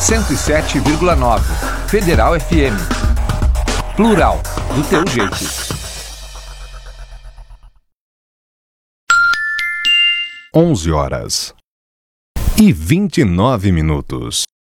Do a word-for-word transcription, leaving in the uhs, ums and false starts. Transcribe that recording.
cento e sete vírgula nove. Federal F M. Plural, do teu jeito. onze horas e vinte e nove minutos.